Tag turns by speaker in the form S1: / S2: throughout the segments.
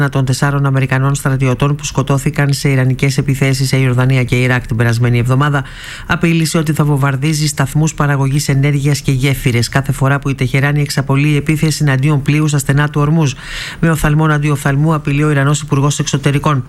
S1: των 4 Αμερικανών στρατιωτών που σκοτώθηκαν σε ιρανικές επιθέσεις σε Ιορδανία και Ιράκ την περασμένη εβδομάδα, απείλησε ότι θα βομβαρδίζει σταθμούς παραγωγής ενέργειας και γέφυρες κάθε φορά που η Τεχεράνη εξαπολύει επίθεση εναντίον πλοίου στα στενά του Ορμούζ. Με οφθαλμό αντί οφθαλμού, απειλεί ο Ιρανός Υπουργός Εξωτερικών.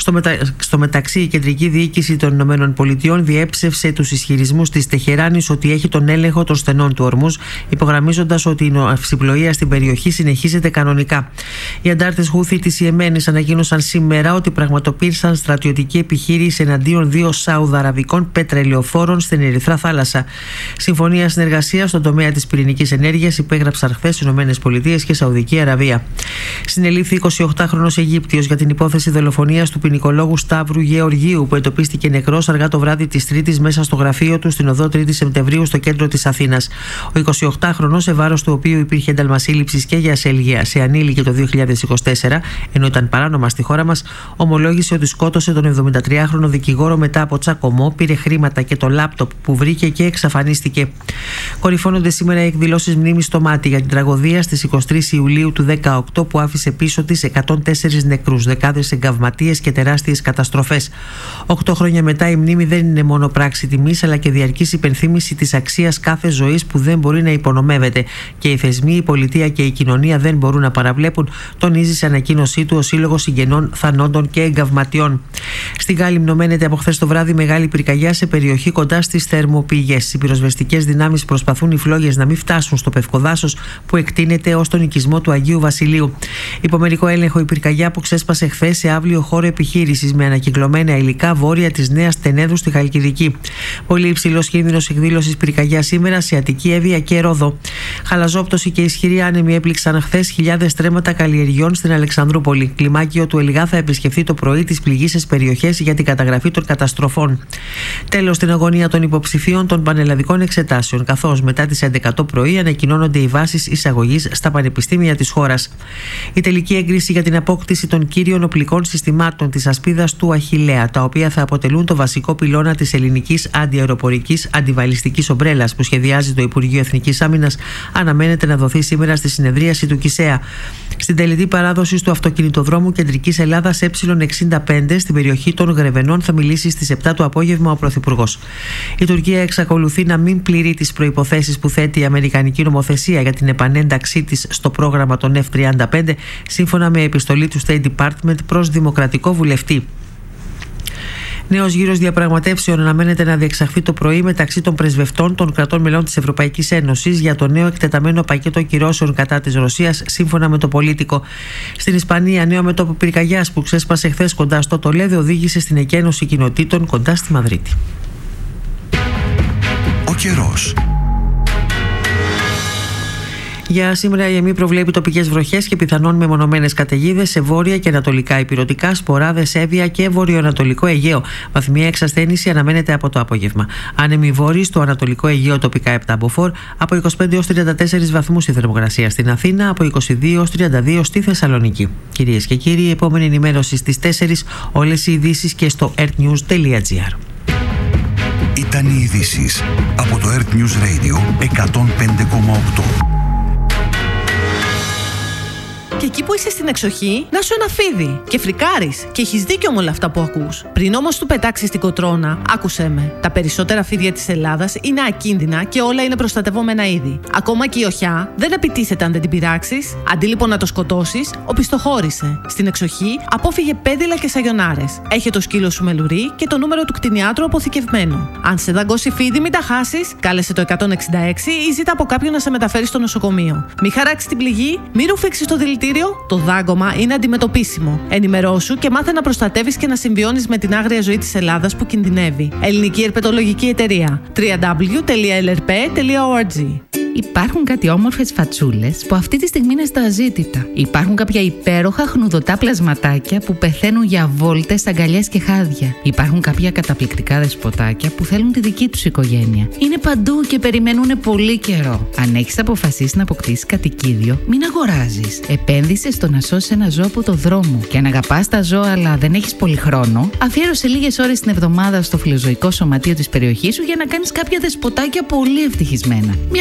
S1: Στο μεταξύ, η κεντρική διοίκηση των ΗΠΑ διέψευσε τους ισχυρισμούς της Τεχεράνης ότι έχει τον έλεγχο των στενών του Ορμούζ, υπογραμμίζοντας ότι η ναυσιπλοεία στην περιοχή συνεχίζεται κανονικά. Οι αντάρτες Χούθι της Ιεμένης ανακοίνωσαν σήμερα ότι πραγματοποίησαν στρατιωτική επιχείρηση εναντίον 2 σαουδαραβικών πετρελαιοφόρων στην Ερυθρά Θάλασσα. Συμφωνία συνεργασίας στον τομέα της πυρηνικής ενέργειας υπέγραψαν χθες οι ΗΠΑ και Σαουδική Αραβία. Συνελήφθη 28χρονος Αιγύπτιος για την υπόθεση δολοφονίας του ποινικολόγου Σταύρου Γεωργίου, που εντοπίστηκε νεκρός αργά το βράδυ της Τρίτης μέσα στο γραφείο του στην οδό 3η Σεπτεμβρίου στο κέντρο της Αθήνας. Ο 28χρονος, σε βάρος του οποίου υπήρχε ένταλμα σύλληψης και για ασέλγεια σε ανήλικη το 2024, ενώ ήταν παράνομα στη χώρα μας, ομολόγησε ότι σκότωσε τον 73χρονο δικηγόρο μετά από τσακωμό, πήρε χρήματα και το λάπτοπ που βρήκε και εξαφανίστηκε. Κορυφώνονται σήμερα οι εκδηλώσεις μνήμης στο Μάτι για την τραγωδία στις 23 Ιουλίου του 2018 που άφησε πίσω της 104 νεκρούς, δεκάδες εγκαυματίες και τεράστιες καταστροφές. 8 χρόνια μετά, η μνήμη δεν είναι μόνο πράξη τιμής, αλλά και διαρκής υπενθύμηση της αξίας κάθε ζωής που δεν μπορεί να υπονομεύεται, και οι θεσμοί, η πολιτεία και η κοινωνία δεν μπορούν να παραβλέπουν, τονίζει σε ανακοίνωσή του ο Σύλλογος Συγγενών Θανόντων και Εγκαυματιών. Στην Γάλλη μνωμένεται από χθες το βράδυ μεγάλη πυρκαγιά σε περιοχή κοντά στις θερμοπηγές. Οι πυροσβεστικές δυνάμεις προσπαθούν οι φλόγες να μην φτάσουν στο πευκοδάσος που εκτείνεται ως τον οικισμό του Αγίου Βασιλείου. Υπό μερικό έλεγχο η πυρκαγιά που ξέσπασε χθες σε άβλιο χώρο επιχείρησης με ανακυκλωμένα υλικά βόρεια της Νέας Τενέδου στη Χαλκιδική. Πολύ υψηλός κίνδυνος εκδήλωσης πυρκαγιά σήμερα σε Αττική, Εύβοια και Ρόδο. Χαλαζόπτωση και ισχυροί άνεμοι έπληξαν χθες χιλιάδες στρέμματα καλλιεργιών στην Αλεξανδρούπολη. Κλιμάκιο του Ελιγά θα επισκεφθεί το πρωί τις πληγείσες περιοχές για την καταγραφή των καταστροφών. Τέλος, στην αγωνία των υποψηφίων των πανελλαδικών εξετάσεων, καθώς μετά τις 11 το πρωί ανακοινώνονται οι βάσεις εισαγωγής στα πανεπιστήμια της χώρας. Η τελική έγκριση για την απόκτηση των κύριων οπλικών συστημάτων της ασπίδας του Αχιλλέα, τα οποία θα αποτελούν το βασικό πυλώνα της ελληνικής αντιαεροπορικής αντιβαλιστικής ομπρέλας που σχεδιάζει το Υπουργείο Εθνικής Άμυνας, αναμένεται να δοθεί σήμερα στη συνεδρίαση του ΚΙΣΕΑ. Στην τελετή παράδοσης του αυτοκινητοδρόμου Κεντρικής Ελλάδας Ε65 στην περιοχή των Γρεβενών θα μιλήσει στις 7 το απόγευμα ο Πρωθυπουργός. Η Τουρκία εξακολουθεί να μην πληρεί τις προϋποθέσεις που θέτει η αμερικανική νομοθεσία για την επανένταξή της στο πρόγραμμα των F-35, σύμφωνα με επιστολή του State Department προς δημοκρατικό βουλευτή. Νέος γύρος διαπραγματεύσεων αναμένεται να διεξαχθεί το πρωί μεταξύ των πρεσβευτών των κρατών μελών της Ευρωπαϊκής Ένωσης για το νέο εκτεταμένο πακέτο κυρώσεων κατά της Ρωσίας, σύμφωνα με το Πολίτικο. Στην Ισπανία, νέο μέτωπο πυρκαγιάς που ξέσπασε χθες κοντά στο Τολέδο οδήγησε στην εκένωση κοινοτήτων κοντά στη Μαδρίτη.
S2: Ο καιρός.
S1: Για σήμερα η ΕΜΗ προβλέπει τοπικές βροχές και πιθανόν μεμονωμένες καταιγίδες σε βόρεια και ανατολικά ηπειρωτικά, σποράδες, Εύβοια και βορειοανατολικό Αιγαίο. Βαθμία εξασθένηση αναμένεται από το απόγευμα. Άνεμοι βόρειοι στο ανατολικό Αιγαίο τοπικά 7 μποφόρ, από 25 έως 34 βαθμούς η θερμοκρασία στην Αθήνα, από 22 έως 32 στη Θεσσαλονίκη. Κυρίες και κύριοι, η επόμενη ενημέρωση στις 4, όλες οι ειδήσεις και στο earthnews.gr.
S2: Ήταν οι ειδήσεις από το Earth News Radio 105,8.
S3: Και εκεί που είσαι στην εξοχή, να σου ένα φίδι και φρικάρεις και έχεις δίκιο με όλα αυτά που ακούς. Πριν όμως του πετάξεις την κοτρώνα, άκουσέ με. Τα περισσότερα φίδια της Ελλάδας είναι ακίνδυνα και όλα είναι προστατευόμενα είδη. Ακόμα και η οχιά δεν επιτίθεται αν δεν την πειράξεις. Αντί λοιπόν να το σκοτώσεις, οπισθοχώρησε. Στην εξοχή, απόφυγε πέδιλα και σαγιονάρες. Έχε το σκύλο σου με λουρί και το νούμερο του κτηνιάτρου αποθηκευμένο. Αν σε δαγκώσει φίδι, μην τα χάσεις, κάλεσε το 166 ή ζήτα από κάποιον να σε μεταφέρει στο νοσοκομείο. Μη χαράξει την πληγή, μη ρουφήξεις το δηλητήριο. Το δάγκωμα είναι αντιμετωπίσιμο. Ενημερώσου και μάθε να προστατεύεις και να συμβιώνεις με την άγρια ζωή της Ελλάδας που κινδυνεύει. Ελληνική Ερπετολογική Εταιρεία. www.lrp.org.
S4: Υπάρχουν κάτι όμορφες φατσούλες που αυτή τη στιγμή είναι στα αζήτητα. Υπάρχουν κάποια υπέροχα χνουδωτά πλασματάκια που πεθαίνουν για βόλτες, αγκαλιές και χάδια. Υπάρχουν κάποια καταπληκτικά δεσποτάκια που θέλουν τη δική τους οικογένεια. Είναι παντού και περιμένουν πολύ καιρό. Αν έχεις αποφασίσει να αποκτήσεις κατοικίδιο, μην αγοράζεις. Επένδυσε στο να σώσεις ένα ζώο από το δρόμο. Και αν αγαπάς τα ζώα αλλά δεν έχεις πολύ χρόνο, αφιέρωσε λίγες ώρες την εβδομάδα στο φιλοζωικό σωματείο της περιοχής σου για να κάνεις κάποια δεσποτάκια πολύ ευτυχισμένα. Μια αγκαλιά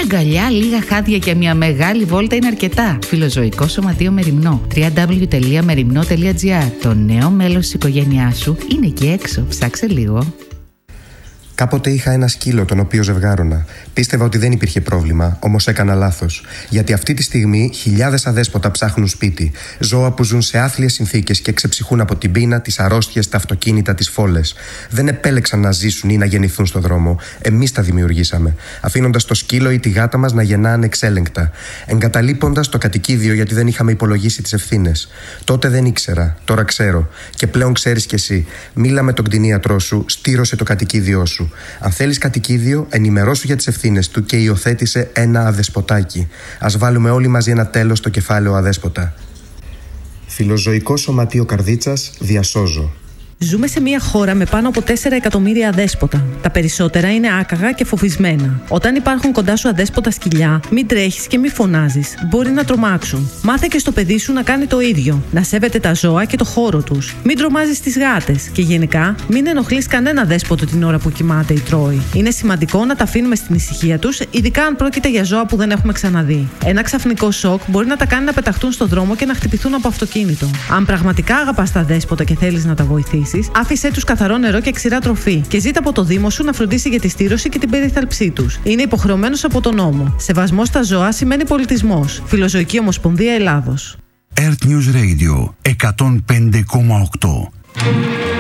S4: σκυλιά, λίγα χάδια και μια μεγάλη βόλτα είναι αρκετά. Φιλοζωικό Σωματείο Μεριμνό. www.merimno.gr. Το νέο μέλος της οικογένειάς σου είναι εκεί έξω. Ψάξε λίγο.
S5: Κάποτε είχα ένα σκύλο τον οποίο ζευγάρωνα. Πίστευα ότι δεν υπήρχε πρόβλημα, όμως έκανα λάθος. Γιατί αυτή τη στιγμή χιλιάδες αδέσποτα ψάχνουν σπίτι. Ζώα που ζουν σε άθλιες συνθήκες και ξεψυχούν από την πείνα, τις αρρώστιες, τα αυτοκίνητα, τις φόλες. Δεν επέλεξαν να ζήσουν ή να γεννηθούν στον δρόμο. Εμείς τα δημιουργήσαμε. Αφήνοντας το σκύλο ή τη γάτα μας να γεννά ανεξέλεγκτα. Εγκαταλείποντας το κατοικίδιο γιατί δεν είχαμε υπολογίσει τις ευθύνες. Τότε δεν ήξερα, τώρα ξέρω. Και πλέον ξέρεις κι εσύ. Μίλα με τον κτηνίατρό σου, στήρωσε το κατοικίδιό σου. Αν θέλεις κατοικίδιο, ενημερώσου για τις ευθύνες του και υιοθέτησε ένα αδεσποτάκι. Ας βάλουμε όλοι μαζί ένα τέλος στο κεφάλαιο αδέσποτα. Φιλοζωικό Σωματείο Καρδίτσας, διασώζω.
S3: Ζούμε σε μια χώρα με πάνω από 4 εκατομμύρια αδέσποτα. Τα περισσότερα είναι άκαγα και φοβισμένα. Όταν υπάρχουν κοντά σου αδέσποτα σκυλιά, μην τρέχεις και μην φωνάζεις. Μπορεί να τρομάξουν. Μάθε και στο παιδί σου να κάνει το ίδιο. Να σέβεται τα ζώα και το χώρο τους. Μην τρομάζεις τις γάτες. Και γενικά, μην ενοχλείς κανένα δέσποτο την ώρα που κοιμάται ή τρώει. Είναι σημαντικό να τα αφήνουμε στην ησυχία τους, ειδικά αν πρόκειται για ζώα που δεν έχουμε ξαναδεί. Ένα ξαφνικό σοκ μπορεί να τα κάνει να πεταχτούν στον δρόμο και να χτυπηθούν από αυτοκίνητο. Αν πραγματικά αγαπάς τα δέσποτα και θέλεις να τα βοηθήσεις, άφησέ τους καθαρό νερό και ξηρά τροφή και ζήτα από το Δήμο σου να φροντίσει για τη στήρωση και την περιθάλψή τους. Είναι υποχρεωμένος από τον νόμο. Σεβασμός στα ζώα σημαίνει πολιτισμός. Φιλοζωική Ομοσπονδία Ελλάδος.
S2: Earth News Radio 105,8.